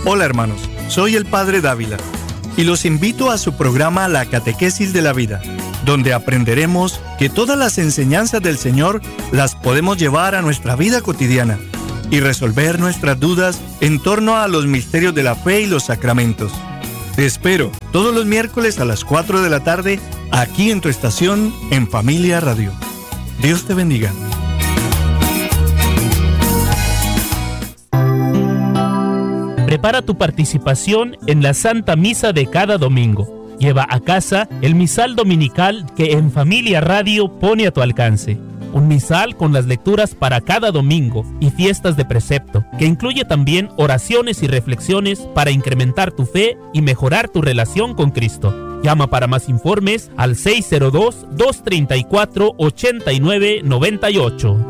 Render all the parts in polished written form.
Hola hermanos, soy el Padre Dávila y los invito a su programa La Catequesis de la Vida, donde aprenderemos que todas las enseñanzas del Señor las podemos llevar a nuestra vida cotidiana y resolver nuestras dudas en torno a los misterios de la fe y los sacramentos. Te espero todos los miércoles a las 4 de la tarde aquí en tu estación en Familia Radio. Dios te bendiga. Prepara tu participación en la Santa Misa de cada domingo. Lleva a casa el misal dominical que en Familia Radio pone a tu alcance. Un misal con las lecturas para cada domingo y fiestas de precepto, que incluye también oraciones y reflexiones para incrementar tu fe y mejorar tu relación con Cristo. Llama para más informes al 602-234-8998.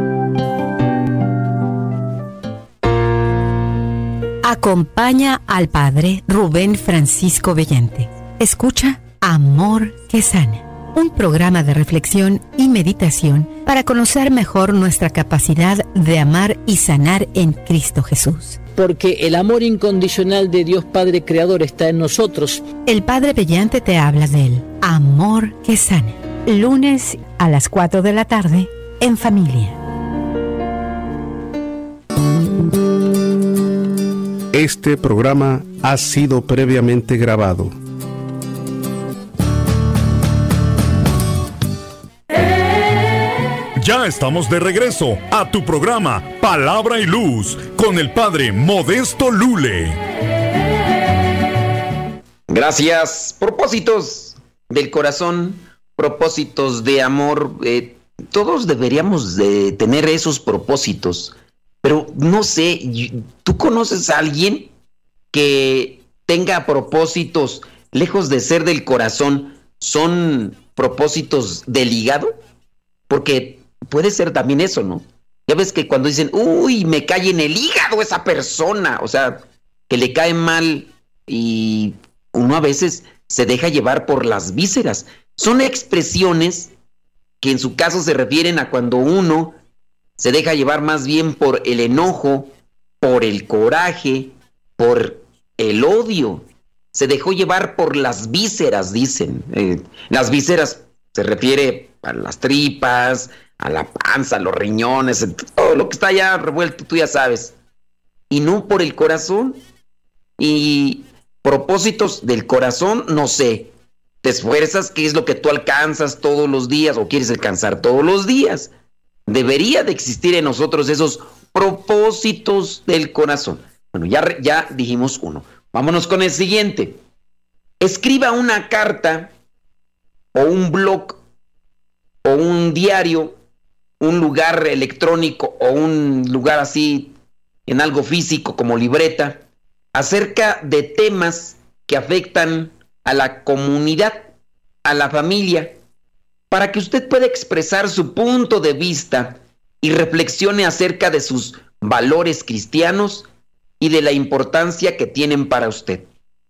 Acompaña al Padre Rubén Francisco Bellante. Escucha Amor que Sana, un programa de reflexión y meditación para conocer mejor nuestra capacidad de amar y sanar en Cristo Jesús. Porque el amor incondicional de Dios Padre Creador está en nosotros. El Padre Bellante te habla del Amor que Sana. Lunes a las 4 de la tarde en Familia. Este programa ha sido previamente grabado. Ya estamos de regreso a tu programa Palabra y Luz con el Padre Modesto Lule. Gracias. Propósitos del corazón, propósitos de amor. Todos deberíamos de tener esos propósitos. Pero no sé, ¿tú conoces a alguien que tenga propósitos lejos de ser del corazón? ¿Son propósitos del hígado? Porque puede ser también eso, ¿no? Ya ves que cuando dicen, uy, me cae en el hígado esa persona, o sea, que le cae mal y uno a veces se deja llevar por las vísceras. Son expresiones que en su caso se refieren a cuando uno se deja llevar más bien por el enojo, por el coraje, por el odio. Se dejó llevar por las vísceras, dicen. Las vísceras se refiere a las tripas, a la panza, a los riñones, todo lo que está allá revuelto, tú ya sabes. Y no por el corazón. Y propósitos del corazón, no sé. Te esfuerzas, ¿qué es lo que tú alcanzas todos los días o quieres alcanzar todos los días? Debería de existir en nosotros esos propósitos del corazón. Bueno, ya dijimos uno. Vámonos con el siguiente. Escriba una carta o un blog o un diario, un lugar electrónico o un lugar así en algo físico como libreta acerca de temas que afectan a la comunidad, a la familia, para que usted pueda expresar su punto de vista y reflexione acerca de sus valores cristianos y de la importancia que tienen para usted.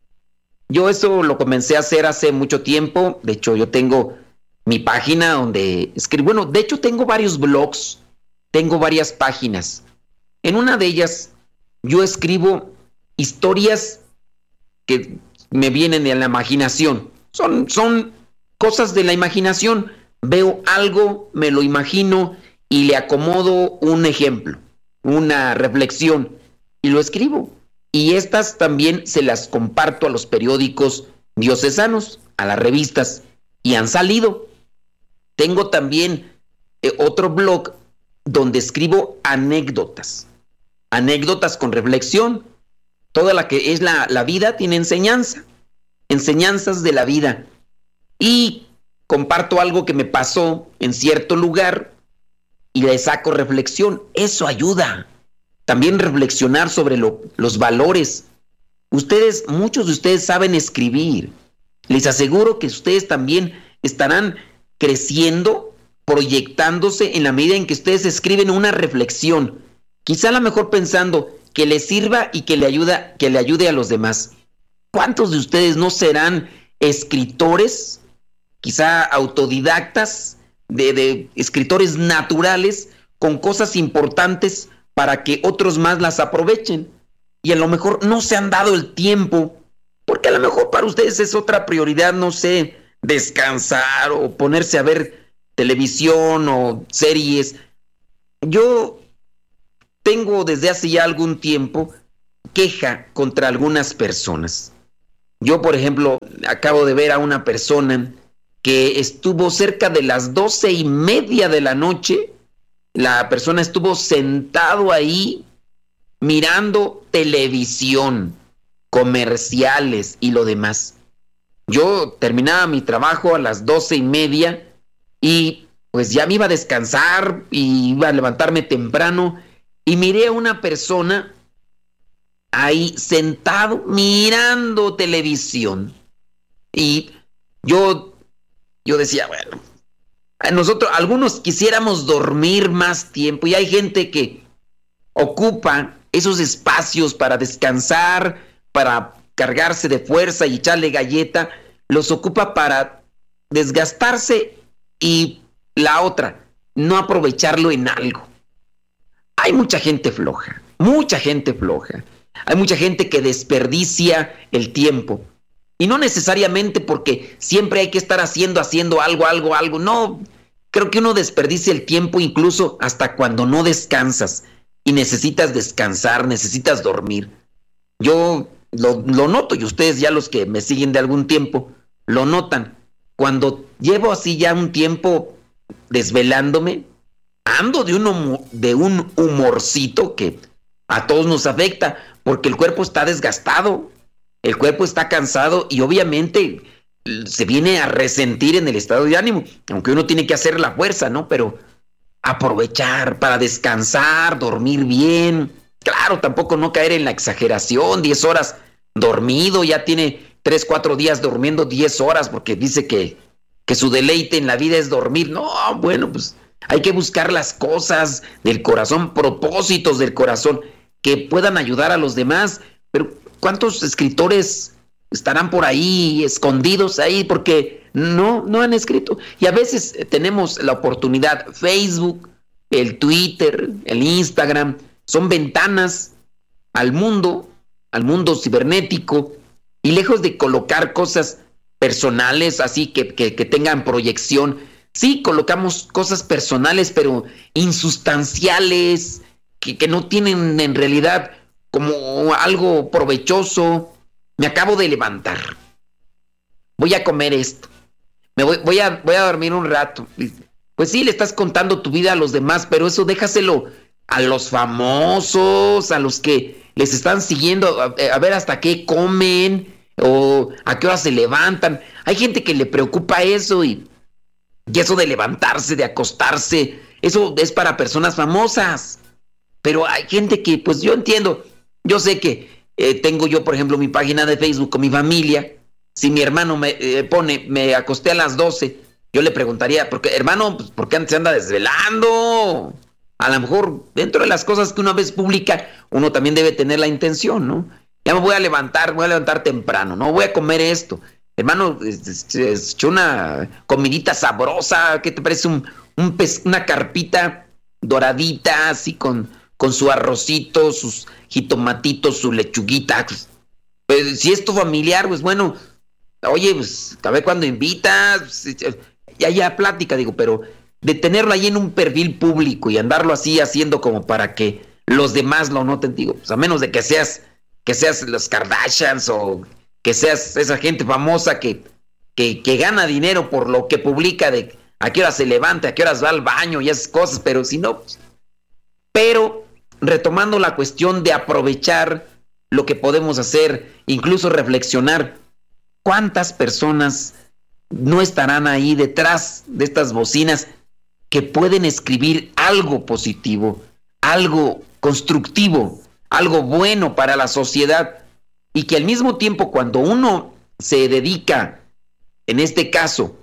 Yo eso lo comencé a hacer hace mucho tiempo. De hecho, yo tengo mi página donde escribo. Bueno, de hecho tengo varios blogs, tengo varias páginas. En una de ellas yo escribo historias que me vienen de la imaginación. Son cosas de la imaginación. Veo algo, me lo imagino y le acomodo un ejemplo, una reflexión y lo escribo. Y estas también se las comparto a los periódicos diocesanos, a las revistas, y han salido. Tengo también otro blog donde escribo anécdotas con reflexión. Toda la que es la vida tiene enseñanzas de la vida. Y comparto algo que me pasó en cierto lugar y le saco reflexión. Eso ayuda. También reflexionar sobre los valores. Muchos de ustedes saben escribir. Les aseguro que ustedes también estarán creciendo, proyectándose en la medida en que ustedes escriben una reflexión. Quizá a lo mejor pensando que les sirva y que le ayude a los demás. ¿Cuántos de ustedes no serán escritores, quizá autodidactas, de escritores naturales, con cosas importantes para que otros más las aprovechen? y a lo mejor no se han dado el tiempo, porque a lo mejor para ustedes es otra prioridad, no sé, descansar o ponerse a ver televisión o series. Yo tengo desde hace ya algún tiempo queja contra algunas personas. Yo, por ejemplo, acabo de ver a una persona que estuvo cerca de las 12:30 de la noche. La persona estuvo sentado ahí mirando televisión, comerciales y lo demás. Yo terminaba mi trabajo a las 12:30 y pues ya me iba a descansar y iba a levantarme temprano y miré a una persona ahí sentado mirando televisión. Y yo decía, bueno, nosotros, algunos quisiéramos dormir más tiempo y hay gente que ocupa esos espacios para descansar, para cargarse de fuerza y echarle galleta, los ocupa para desgastarse y la otra, no aprovecharlo en algo. Hay mucha gente floja, mucha gente floja. Hay mucha gente que desperdicia el tiempo. Y no necesariamente porque siempre hay que estar haciendo algo. No, creo que uno desperdicia el tiempo incluso hasta cuando no descansas. Y necesitas descansar, necesitas dormir. Yo lo noto, y ustedes ya los que me siguen de algún tiempo, lo notan. Cuando llevo así ya un tiempo desvelándome, ando de un humorcito que a todos nos afecta, porque el cuerpo está desgastado, el cuerpo está cansado y obviamente se viene a resentir en el estado de ánimo, aunque uno tiene que hacer la fuerza, ¿no? Pero aprovechar para descansar, dormir bien. Claro, tampoco no caer en la exageración, 10 horas dormido, ya tiene 3, 4 días durmiendo 10 horas porque dice que su deleite en la vida es dormir. No, bueno, pues hay que buscar las cosas del corazón, propósitos del corazón que puedan ayudar a los demás. Pero ¿cuántos escritores estarán por ahí, escondidos ahí, porque no han escrito? Y a veces tenemos la oportunidad, Facebook, el Twitter, el Instagram, son ventanas al mundo cibernético, y lejos de colocar cosas personales, así que tengan proyección, sí colocamos cosas personales, pero insustanciales, que no tienen en realidad como algo provechoso. Me acabo de levantar, voy a comer esto, voy a dormir un rato. Pues sí, le estás contando tu vida a los demás, pero eso déjaselo a los famosos, a los que les están siguiendo, a ver hasta qué comen o a qué hora se levantan. Hay gente que le preocupa eso y eso de levantarse, de acostarse, eso es para personas famosas. Pero hay gente que, pues yo entiendo, yo sé que tengo yo, por ejemplo, mi página de Facebook con mi familia. Si mi hermano me pone, me acosté a las 12, yo le preguntaría, hermano, pues, ¿por qué antes se anda desvelando? A lo mejor dentro de las cosas que una vez publica, uno también debe tener la intención, ¿no? Ya me voy a levantar temprano, no voy a comer esto. Hermano, hecho una comidita sabrosa, ¿qué te parece? Una carpita doradita, así con su arrocito, sus jitomatitos, su lechuguita. Pues, si es tu familiar, pues bueno, oye, pues a ver cuándo invitas, pues, ya plática, digo, pero de tenerlo ahí en un perfil público y andarlo así haciendo como para que los demás lo noten, digo, pues a menos de que seas los Kardashians o que seas esa gente famosa que gana dinero por lo que publica, de a qué hora se levanta, a qué horas va al baño y esas cosas, pero si no, pues. Pero retomando la cuestión de aprovechar lo que podemos hacer, incluso reflexionar, ¿cuántas personas no estarán ahí detrás de estas bocinas que pueden escribir algo positivo, algo constructivo, algo bueno para la sociedad? Y que al mismo tiempo, cuando uno se dedica, en este caso,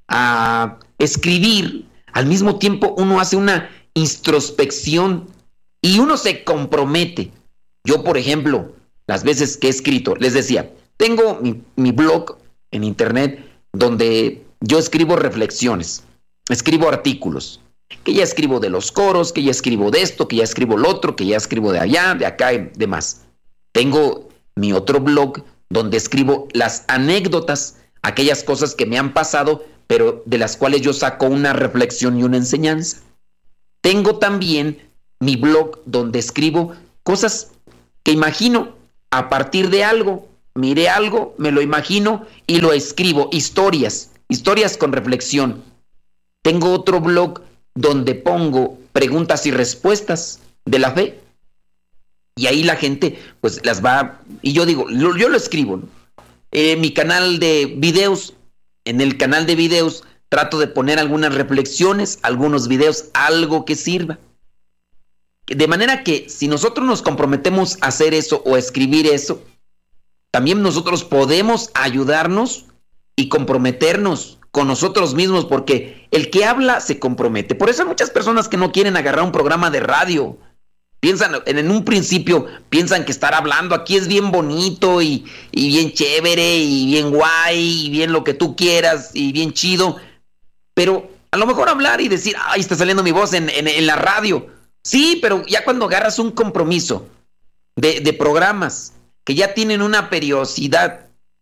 a escribir, al mismo tiempo uno hace una introspección y uno se compromete. Yo, por ejemplo, las veces que he escrito, les decía, tengo mi blog en internet donde yo escribo reflexiones, escribo artículos, que ya escribo de los coros, que ya escribo de esto, que ya escribo lo otro, que ya escribo de allá, de acá y demás. Tengo mi otro blog donde escribo las anécdotas, aquellas cosas que me han pasado, pero de las cuales yo saco una reflexión y una enseñanza. Tengo también mi blog donde escribo cosas que imagino a partir de algo. Miré algo, me lo imagino y lo escribo. Historias con reflexión. Tengo otro blog donde pongo preguntas y respuestas de la fe. Y ahí la gente pues las va, y yo digo, yo lo escribo, ¿no? Mi canal de videos, en el canal de videos trato de poner algunas reflexiones, algunos videos, algo que sirva. De manera que si nosotros nos comprometemos a hacer eso o a escribir eso, también nosotros podemos ayudarnos y comprometernos con nosotros mismos, porque el que habla se compromete. Por eso hay muchas personas que no quieren agarrar un programa de radio. Piensan, en un principio, piensan que estar hablando aquí es bien bonito y bien chévere y bien guay y bien lo que tú quieras y bien chido. Pero a lo mejor hablar y decir, ay, está saliendo mi voz en la radio. Sí, pero ya cuando agarras un compromiso de programas que ya tienen una periodicidad,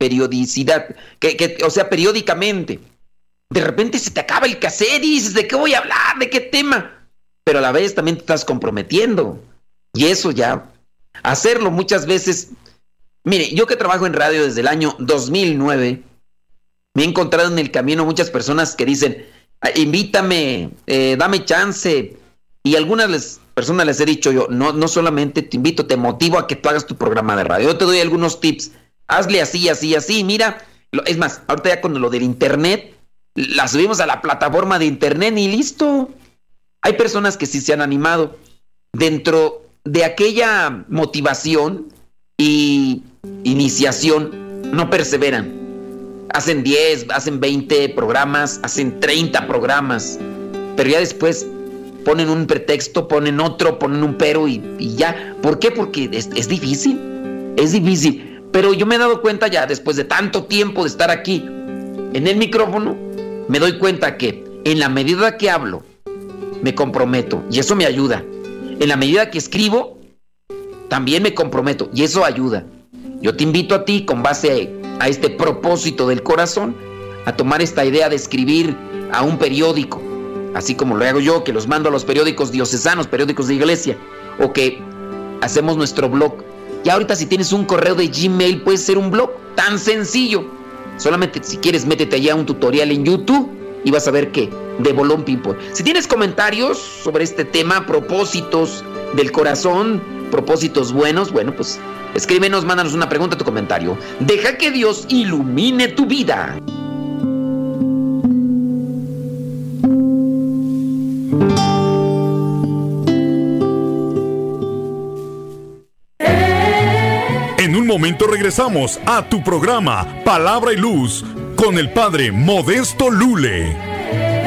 o sea, periódicamente, de repente se te acaba el cassette y dices, ¿de qué voy a hablar? ¿De qué tema? Pero a la vez también te estás comprometiendo. Y eso ya, hacerlo muchas veces. Mire, yo que trabajo en radio desde el año 2009, me he encontrado en el camino muchas personas que dicen, invítame, dame chance. Y algunas personas les he dicho yo, no solamente te invito, te motivo a que tú hagas tu programa de radio. Yo te doy algunos tips. Hazle así, así, así. Mira, es más, ahorita ya con lo del internet, la subimos a la plataforma de internet y listo. Hay personas que sí se han animado. Dentro de aquella motivación y iniciación, no perseveran. Hacen 10, hacen 20 programas, hacen 30 programas, pero ya después ponen un pretexto, ponen otro, ponen un pero y ya. ¿Por qué? Porque es difícil, pero yo me he dado cuenta ya después de tanto tiempo de estar aquí en el micrófono, me doy cuenta que en la medida que hablo, me comprometo y eso me ayuda. En la medida que escribo, también me comprometo y eso ayuda. Yo te invito a ti, con base a este propósito del corazón, a tomar esta idea de escribir a un periódico, así como lo hago yo, que los mando a los periódicos diocesanos, periódicos de iglesia, o que hacemos nuestro blog. Y ahorita si tienes un correo de Gmail, puede ser un blog tan sencillo. Solamente si quieres, métete allá a un tutorial en YouTube y vas a ver que de bolón ping-pong. Si tienes comentarios sobre este tema, propósitos del corazón, propósitos buenos, bueno, pues escríbenos, mándanos una pregunta, tu comentario. Deja que Dios ilumine tu vida. En un momento regresamos a tu programa Palabra y Luz con el Padre Modesto Lule.